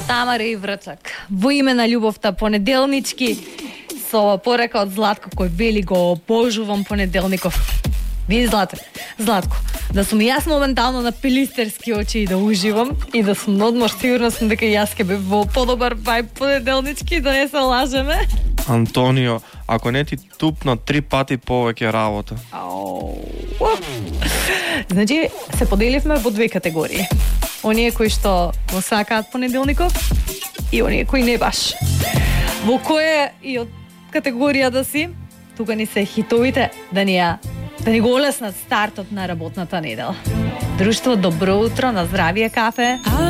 Тамара и Врчак. Во име на љубовта понеделнички со порека од Златко кој вели го обожувам понеделников. Види Златко, да сум јас моментално на пилистерски очи и да уживам и да сум на одмор, сигурно сум дека јас ке бев во подобар вајб понеделнички, да не се лажеме. Антонио, ако не ти тупна 3 пати повеќе работа. Значи, се поделивме во две категории. Оние кои што го сакаат понеделников и оние кои не баш. Во која и од категорија да си, тука ни се хитовите да ни го олеснат стартот на работната недела. Друштво, добро утро, на здравие кафе.